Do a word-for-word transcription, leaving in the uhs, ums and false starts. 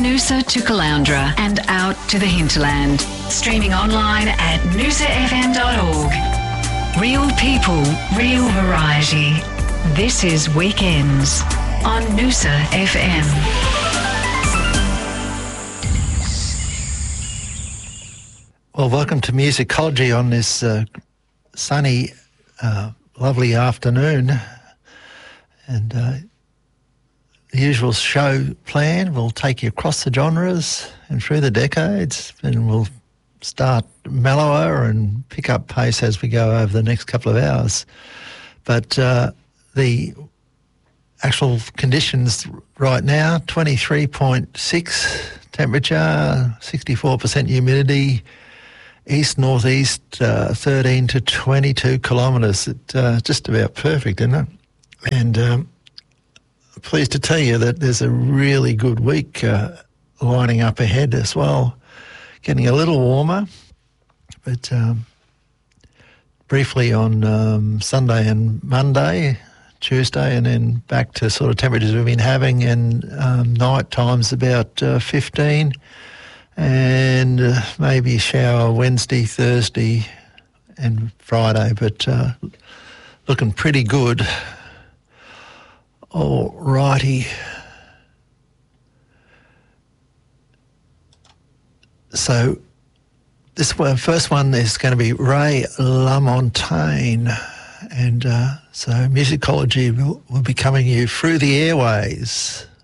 Noosa to Caloundra and out to the hinterland. Streaming online at noosa f m dot org. Real people, real variety. This is Weekends on Noosa F M. Well, welcome to Musicology on this uh, sunny, uh, lovely afternoon. And uh, the usual show plan, we'll take you across the genres and through the decades, and we'll start mellower and pick up pace as we go over the next couple of hours. But uh, the actual conditions right now, twenty-three point six temperature, sixty-four percent humidity, east-northeast, uh, thirteen to twenty-two kilometres. It's uh, just about perfect, isn't it? And um, pleased to tell you that there's a really good week uh, lining up ahead as well. Getting a little warmer, but um, briefly on um, Sunday and Monday, Tuesday, and then back to sort of temperatures we've been having, and um, night times about uh, fifteen, and uh, maybe a shower Wednesday, Thursday and Friday, but uh, looking pretty good. All righty. So this one, first one is going to be Ray LaMontagne, and uh, so Musicology will, will be coming you through the airways.